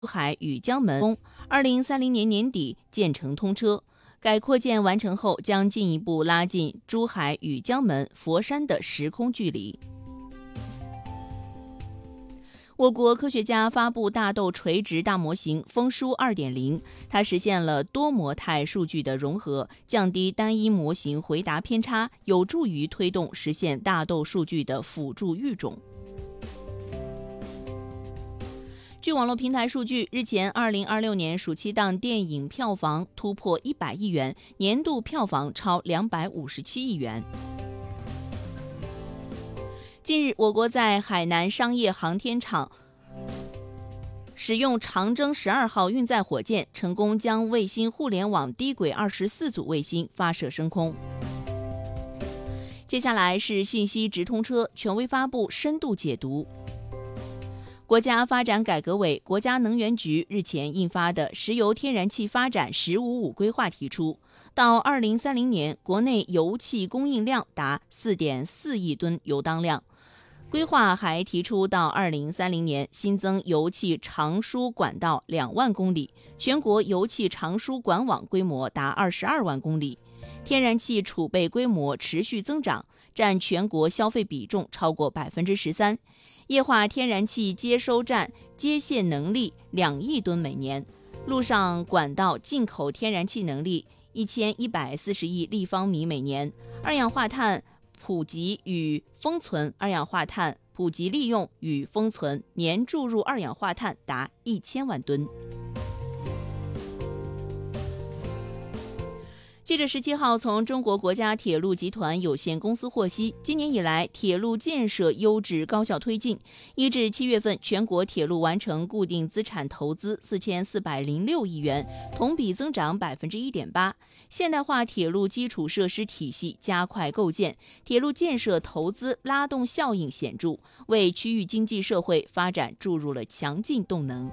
珠海与江门，2030年年底建成通车。该扩建完成后，将进一步拉近珠海与江门、佛山的时空距离。我国科学家发布大豆垂直大模型丰舒 2.0， 它实现了多模态数据的融合，降低单一模型回答偏差，有助于推动实现大豆数据的辅助育种。据网络平台数据，日前2026年暑期档电影票房突破100亿元，年度票房超257亿元。近日，我国在海南商业航天场使用长征12号运载火箭，成功将卫星互联网低轨24组卫星发射升空。接下来是信息直通车权威发布深度解读。国家发展改革委、国家能源局日前印发的《石油天然气发展“15+5”规划》提出，到2030年，国内油气供应量达4.4亿吨油当量。规划还提出，到2030年新增油气长输管道2万公里，全国油气长输管网规模达22万公里，天然气储备规模持续增长，占全国消费比重超过13%。液化天然气接收站接线能力2亿吨每年，陆上管道进口天然气能力1140亿立方米每年，二氧化碳普及与封存、二氧化碳普及利用与封存年注入二氧化碳达1000万吨。记者17号从中国国家铁路集团有限公司获悉，今年以来铁路建设优质高效推进，1至7月份全国铁路完成固定资产投资4406亿元，同比增长1.8%。现代化铁路基础设施体系加快构建，铁路建设投资拉动效应显著，为区域经济社会发展注入了强劲动能。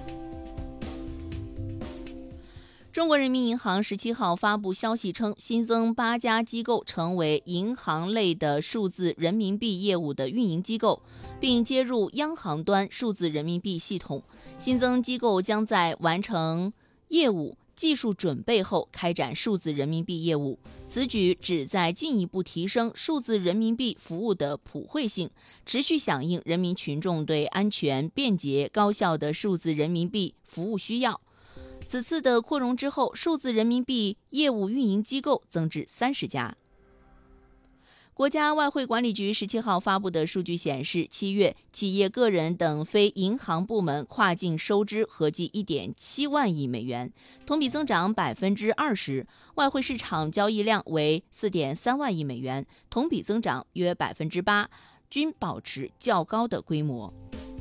中国人民银行17号发布消息称，新增8家机构成为银行类的数字人民币业务的运营机构，并接入央行端数字人民币系统。新增机构将在完成业务技术准备后开展数字人民币业务，此举旨在进一步提升数字人民币服务的普惠性，持续响应人民群众对安全、便捷、高效的数字人民币服务需要。此次的扩容之后，数字人民币业务运营机构增至30家。国家外汇管理局17号发布的数据显示，7月企业、个人等非银行部门跨境收支合计1.7万亿美元，同比增长20%；外汇市场交易量为4.3万亿美元，同比增长约8%，均保持较高的规模。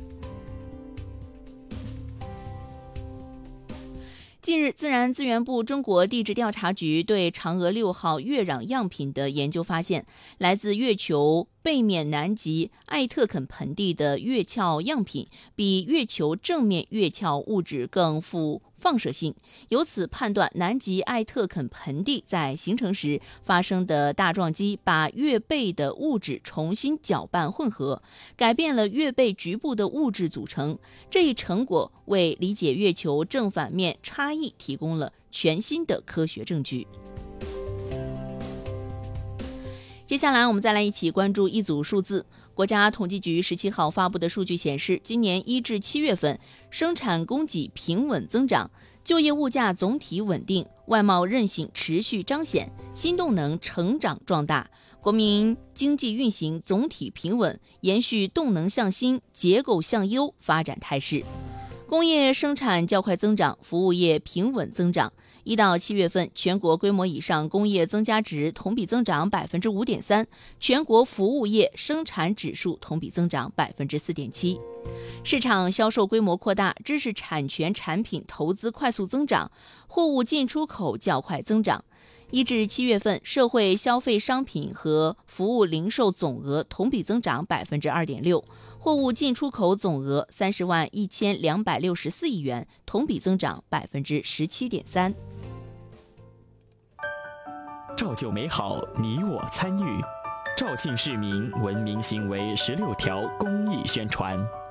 近日，自然资源部中国地质调查局对嫦娥6号月壤样品的研究发现，来自月球背面南极艾特肯盆地的月壳样品比月球正面月壳物质更富放射性，由此判断南极艾特肯盆地在形成时发生的大撞击把月背的物质重新搅拌混合，改变了月背局部的物质组成。这一成果为理解月球正反面差异提供了全新的科学证据。接下来我们再来一起关注一组数字。国家统计局17号发布的数据显示，今年1至7月份生产供给平稳增长，就业物价总体稳定，外贸韧性持续彰显，新动能成长壮大，国民经济运行总体平稳，延续动能向新、结构向优发展态势。工业生产较快增长，服务业平稳增长。1到7月份，全国规模以上工业增加值同比增长5.3%，全国服务业生产指数同比增长4.7%。市场销售规模扩大，知识产权产品投资快速增长，货物进出口较快增长。1至7月份，社会消费商品和服务零售总额同比增长2.6%，货物进出口总额30万1264亿元，同比增长17.3%。 照旧美好，你我参与。肇庆市民文明行为16条公益宣传。